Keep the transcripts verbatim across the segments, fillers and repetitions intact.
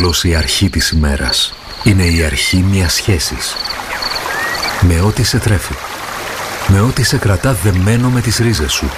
Η αρχή της ημέρας είναι η αρχή μιας σχέσης. Με ό,τι σε τρέφει. Με ό,τι σε κρατά δεμένο με τις ρίζες σου.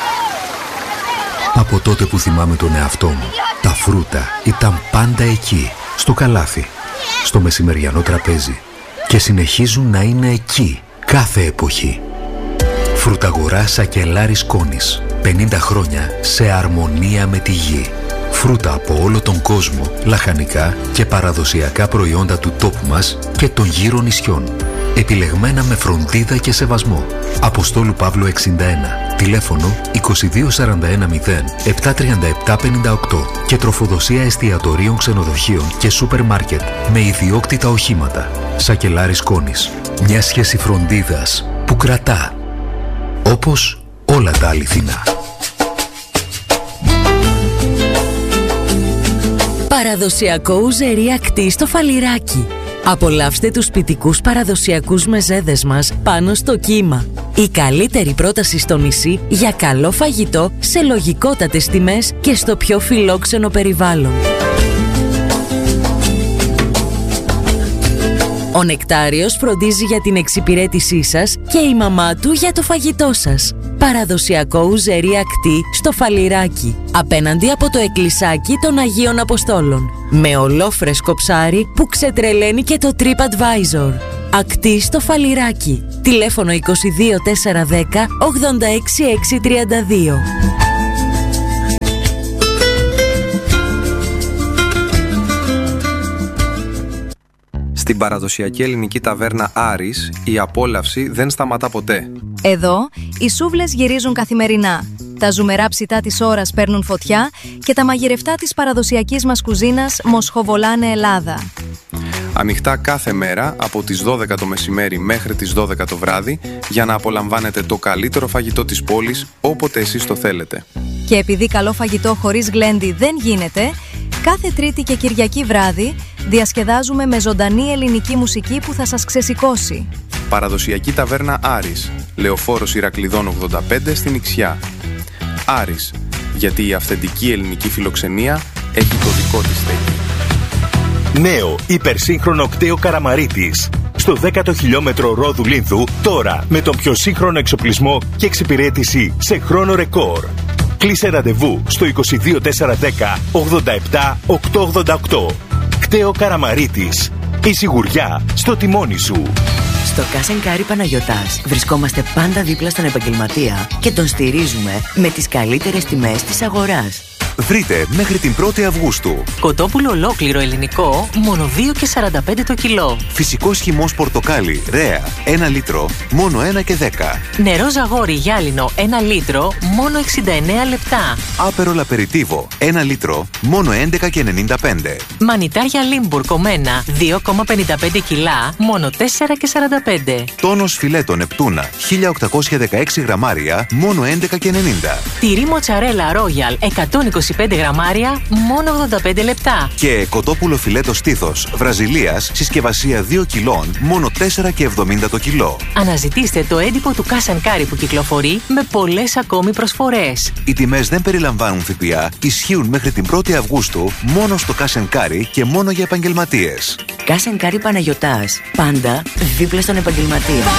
Από τότε που θυμάμαι τον εαυτό μου, τα φρούτα ήταν πάντα εκεί, στο καλάθι, στο μεσημεριανό τραπέζι και συνεχίζουν να είναι εκεί κάθε εποχή. Φρουταγορά Σακελάρης Κόνης. πενήντα χρόνια σε αρμονία με τη γη. Φρούτα από όλο τον κόσμο, λαχανικά και παραδοσιακά προϊόντα του τόπου μας και των γύρω νησιών. Επιλεγμένα με φροντίδα και σεβασμό. Αποστόλου Παύλου εξήντα ένα. Τηλέφωνο είκοσι δύο σαράντα ένα μηδέν επτά τριάντα επτά πενήντα οκτώ και τροφοδοσία εστιατορίων, ξενοδοχείων και σούπερ μάρκετ με ιδιόκτητα οχήματα. Σακελάρης Κόνης. Μια σχέση φροντίδας που κρατά. Όπως όλα τα αληθινά. Παραδοσιακό ουζερί ακτή στο Φαλιράκι. Απολαύστε τους σπιτικούς παραδοσιακούς μεζέδες μας πάνω στο κύμα. Η καλύτερη πρόταση στο νησί για καλό φαγητό σε λογικότατες τιμές και στο πιο φιλόξενο περιβάλλον. Ο Νεκτάριος φροντίζει για την εξυπηρέτησή σας και η μαμά του για το φαγητό σας. Παραδοσιακό ουζερί ακτή στο Φαλιράκι, απέναντι από το εκκλησάκι των Αγίων Αποστόλων. Με ολόφρεσκο ψάρι που ξετρελαίνει και το TripAdvisor. Ακτή στο Φαλιράκι. Τηλέφωνο είκοσι δύο τετρακόσια δέκα ογδόντα έξι εξακόσια τριάντα δύο. Στην παραδοσιακή ελληνική ταβέρνα Άρης, η απόλαυση δεν σταματά ποτέ. Εδώ, οι σούβλες γυρίζουν καθημερινά. Τα ζουμερά ψητά της ώρας παίρνουν φωτιά και τα μαγειρευτά της παραδοσιακής μας κουζίνας μοσχοβολάνε Ελλάδα. Ανοιχτά κάθε μέρα από τις δώδεκα το μεσημέρι μέχρι τις δώδεκα το βράδυ για να απολαμβάνετε το καλύτερο φαγητό της πόλης όποτε εσείς το θέλετε. Και επειδή καλό φαγητό χωρίς γλέντι δεν γίνεται, κάθε Τρίτη και Κυριακή βράδυ διασκεδάζουμε με ζωντανή ελληνική μουσική που θα σας ξεσηκώσει. Παραδοσιακή ταβέρνα Άρης, Λεωφόρος Ηρακλειδών ογδόντα πέντε στην Ιξιά. Άρης, γιατί η αυθεντική ελληνική φιλοξενία έχει το δικό της στέκι. Νέο υπερσύγχρονο κτέο Καραμαρίτης. Στο δέκατο χιλιόμετρο Ρόδου Λίνθου, τώρα με τον πιο σύγχρονο εξοπλισμό και εξυπηρέτηση σε χρόνο ρεκόρ. Κλείσε ραντεβού στο είκοσι δύο τετρακόσια δέκα ογδόντα επτά οκτακόσια ογδόντα οκτώ. Κτέο Καραμαρίτης. Η σιγουριά στο τιμόνι σου. Στο Cash and Carry Παναγιωτάς βρισκόμαστε πάντα δίπλα στον επαγγελματία και τον στηρίζουμε με τις καλύτερες τιμές της αγοράς. Βρείτε μέχρι την πρώτη Αυγούστου. Κοτόπουλο ολόκληρο ελληνικό, μόνο δύο και σαράντα πέντε το κιλό. Φυσικός χυμός πορτοκάλι, ρέα, ένα λίτρο, μόνο ένα και δέκα. Νερό ζαγόρι γυάλινο, ένα λίτρο, μόνο εξήντα εννέα λεπτά. Άπερο λαπεριτίβο, ένα λίτρο, μόνο έντεκα και ενενήντα πέντε. Μανιτάρια Λίμπουρ κομμένα, δύο κόμμα πενήντα πέντε κιλά, μόνο τέσσερα και σαράντα πέντε. Τόνος φιλέτο Νεπτούνα, χίλια οκτακόσια δεκαέξι γραμμάρια, μόνο έντεκα και ενενήντα. Τυρί μοτσαρέλα Royal, εκατόν είκοσι πέντε γραμμάρια, μόνο ογδόντα πέντε λεπτά. Και κοτόπουλο φιλέτο στήθος Βραζιλίας, συσκευασία δύο κιλών, μόνο τέσσερα και εβδομήντα το κιλό. Αναζητήστε το έντυπο του Cash and Carry που κυκλοφορεί με πολλές ακόμη προσφορές. Οι τιμές δεν περιλαμβάνουν ΦΠΑ, ισχύουν μέχρι την πρώτη Αυγούστου μόνο στο Cash and Carry και μόνο για επαγγελματίες. Cash and Carry Παναγιωτάς, πάντα δίπλα στον επαγγελματία.